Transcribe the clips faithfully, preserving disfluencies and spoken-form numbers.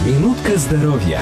Минутка здоровья.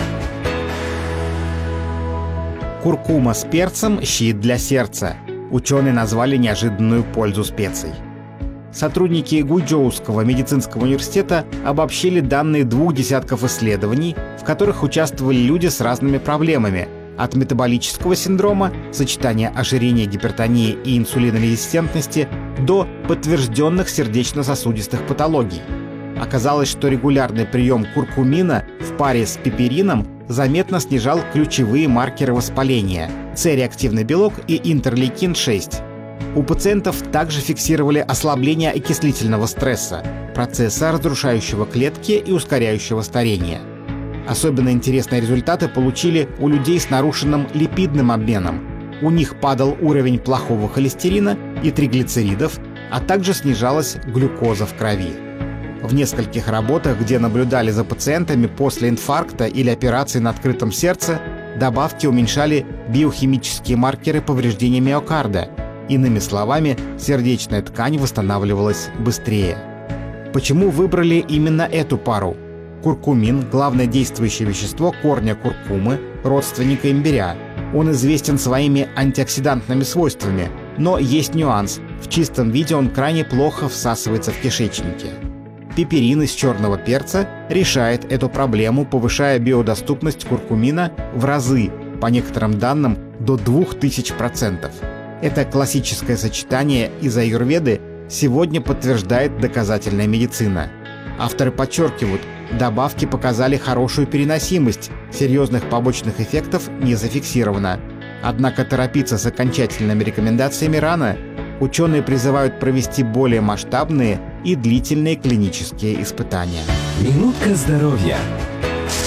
Куркума с перцем – щит для сердца. Ученые назвали неожиданную пользу специй. Сотрудники Гуйчжоуского медицинского университета обобщили данные двух десятков исследований, в которых участвовали люди с разными проблемами – от метаболического синдрома, сочетания ожирения, гипертонии и инсулинорезистентности до подтвержденных сердечно-сосудистых патологий. Оказалось, что регулярный прием куркумина в паре с пиперином заметно снижал ключевые маркеры воспаления – С-реактивный белок и интерлейкин шесть. У пациентов также фиксировали ослабление окислительного стресса, процесса, разрушающего клетки и ускоряющего старение. Особенно интересные результаты получили у людей с нарушенным липидным обменом. У них падал уровень плохого холестерина и триглицеридов, а также снижалась глюкоза в крови. В нескольких работах, где наблюдали за пациентами после инфаркта или операции на открытом сердце, добавки уменьшали биохимические маркеры повреждения миокарда. Иными словами, сердечная ткань восстанавливалась быстрее. Почему выбрали именно эту пару? Куркумин – главное действующее вещество корня куркумы, родственника имбиря. Он известен своими антиоксидантными свойствами, но есть нюанс – в чистом виде он крайне плохо всасывается в кишечнике. Пиперин из черного перца решает эту проблему, повышая биодоступность куркумина в разы, по некоторым данным, до двух тысяч процентов. Это классическое сочетание из аюрведы сегодня подтверждает доказательная медицина. Авторы подчеркивают, добавки показали хорошую переносимость, серьезных побочных эффектов не зафиксировано. Однако торопиться с окончательными рекомендациями рано. Ученые призывают провести более масштабные и длительные клинические испытания. Минутка здоровья.